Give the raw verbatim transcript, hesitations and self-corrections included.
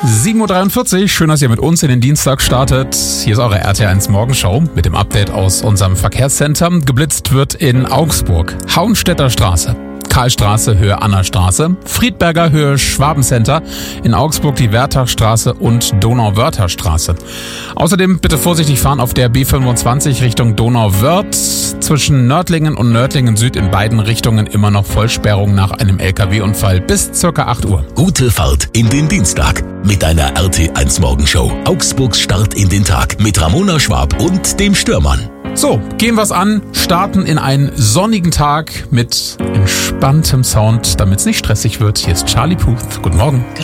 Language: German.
sieben Uhr dreiundvierzig, schön, dass ihr mit uns in den Dienstag startet. Hier ist eure R T eins Morgenshow mit dem Update aus unserem Verkehrscenter. Geblitzt wird in Augsburg, Hauenstädter Straße, Karlstraße, Höhe Annastraße, Friedberger, Höhe Schwabencenter, in Augsburg die Wertachstraße und Donauwörtherstraße. Außerdem bitte vorsichtig fahren auf der B fünfundzwanzig Richtung Donauwörth. Zwischen Nördlingen und Nördlingen Süd in beiden Richtungen immer noch Vollsperrung nach einem L K W-Unfall bis circa acht Uhr. Gute Fahrt in den Dienstag mit einer R T eins Morgenshow. Augsburgs Start in den Tag mit Ramona Schwab und dem Störmann. So, gehen wir's an, starten in einen sonnigen Tag mit entspanntem Sound, damit es nicht stressig wird. Hier ist Charlie Puth. Guten Morgen.